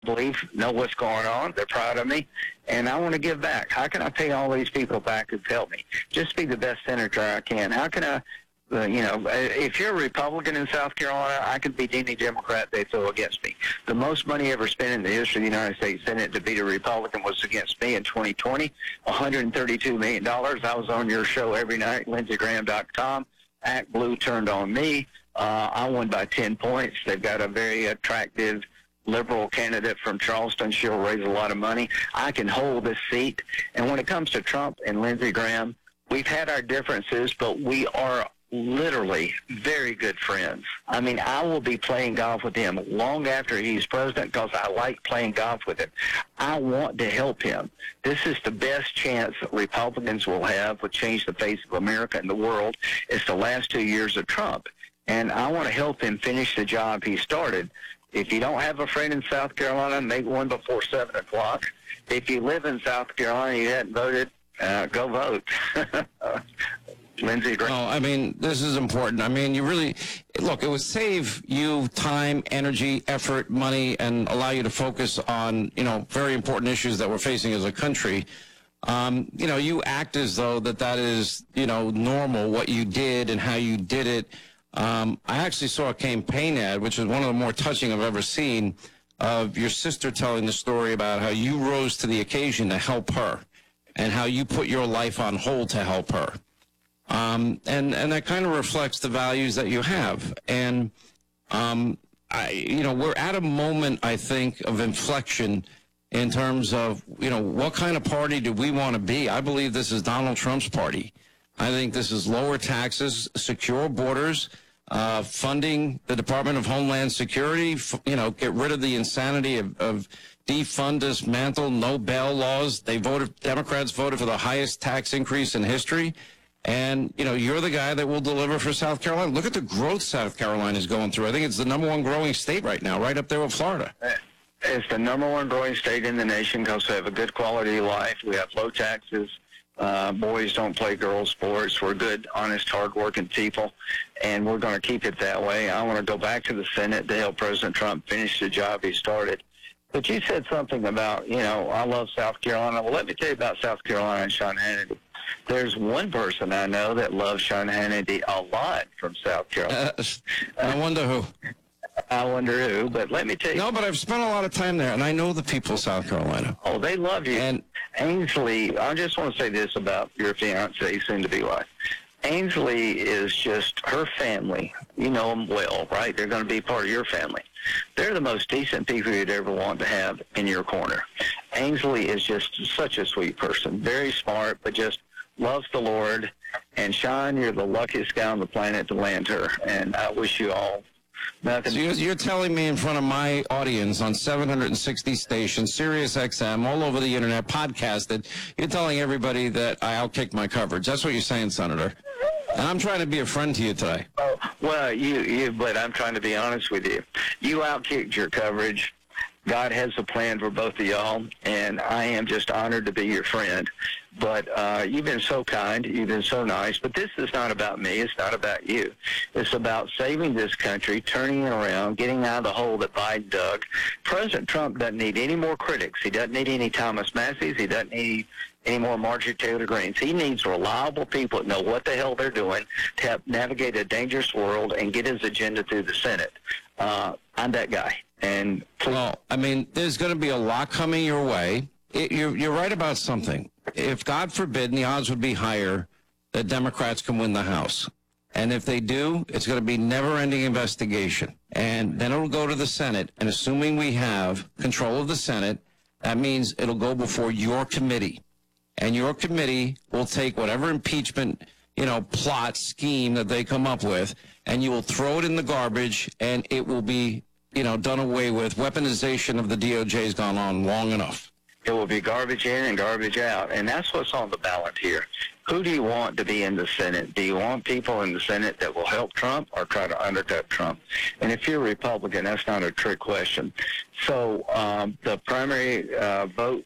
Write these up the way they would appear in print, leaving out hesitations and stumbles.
believe know what's going on. They're proud of me, and I want to give back. How can I pay all these people back who've helped me? Just be the best senator I can. How can I, if you're a Republican in South Carolina, I could beat any Democrat they throw against me. The most money ever spent in the history of the United States Senate to beat a Republican was against me in 2020, $132 million. I was on your show every night, LindseyGraham.com. Act Blue turned on me. I won by 10 points. They've got a very attractive liberal candidate from Charleston. She'll raise a lot of money. I can hold this seat. And when it comes to Trump and Lindsey Graham, we've had our differences, but we are literally very good friends. I mean, I will be playing golf with him long after he's president because I like playing golf with him. I want to help him. This is the best chance that Republicans will have to change the face of America and the world. It's the last 2 years of Trump. And I want to help him finish the job he started. If you don't have a friend in South Carolina, make one before 7 o'clock. If you live in South Carolina and you hadn't voted, go vote. Lindsey Graham. No, I mean, this is important. I mean, you really, look, it would save you time, energy, effort, money, and allow you to focus on, very important issues that we're facing as a country. You act as though that is, normal, what you did and how you did it. I actually saw a campaign ad, which is one of the more touching I've ever seen, of your sister telling the story about how you rose to the occasion to help her and how you put your life on hold to help her. And that kind of reflects the values that you have. And, we're at a moment, I think, of inflection in terms of, what kind of party do we want to be? I believe this is Donald Trump's party. I think this is lower taxes, secure borders, funding the Department of Homeland Security, get rid of the insanity of defund, dismantle, no bail laws. Democrats voted for the highest tax increase in history. And, you're the guy that will deliver for South Carolina. Look at the growth South Carolina is going through. I think it's the #1 growing state right now, right up there with Florida. It's the #1 growing state in the nation because we have a good quality of life. We have low taxes. Boys don't play girls' sports. We're good, honest, hard-working people, and we're going to keep it that way. I want to go back to the Senate to help President Trump finish the job he started. But you said something about, I love South Carolina. Well, let me tell you about South Carolina and Sean Hannity. There's one person I know that loves Sean Hannity a lot from South Carolina. I wonder who. I wonder who, but let me tell you. No, but I've spent a lot of time there, and I know the people of South Carolina. Oh, they love you. And Ainsley, I just want to say this about your fiance, soon-to-be wife. Ainsley is just her family. You know them well, right? They're going to be part of your family. They're the most decent people you'd ever want to have in your corner. Ainsley is just such a sweet person, very smart, but just loves the Lord. And Sean, you're the luckiest guy on the planet to land her. And I wish you all nothing. So you're telling me in front of my audience on 760 stations, Sirius XM, all over the internet, podcasted, you're telling everybody that I outkicked my coverage. That's what you're saying, Senator. And I'm trying to be a friend to you today. Oh, well, but I'm trying to be honest with you. You outkicked your coverage. God has a plan for both of y'all, and I am just honored to be your friend. But you've been so kind. You've been so nice. But this is not about me. It's not about you. It's about saving this country, turning it around, getting out of the hole that Biden dug. President Trump doesn't need any more critics. He doesn't need any Thomas Masseys. He doesn't need any more Marjorie Taylor Greens. He needs reliable people that know what the hell they're doing to help navigate a dangerous world and get his agenda through the Senate. I'm that guy. And well, I mean, there's going to be a lot coming your way. You're right about something. If, God forbid, and the odds would be higher, that Democrats can win the House. And if they do, it's going to be never-ending investigation. And then it'll go to the Senate. And assuming we have control of the Senate, that means it'll go before your committee. And your committee will take whatever impeachment, plot, scheme that they come up with, and you will throw it in the garbage, and it will be, done away with. Weaponization of the DOJ has gone on long enough. It will be garbage in and garbage out, and that's what's on the ballot here. Who do you want to be in the Senate? Do you want people in the Senate that will help Trump or try to undercut Trump? And if you're a Republican, that's not a trick question. So the primary votes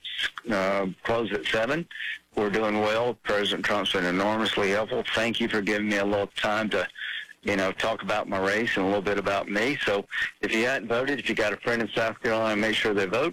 close at 7. We're doing well. President Trump's been enormously helpful. Thank you for giving me a little time to talk about my race and a little bit about me. So if you hadn't voted, if you got a friend in South Carolina, make sure they vote.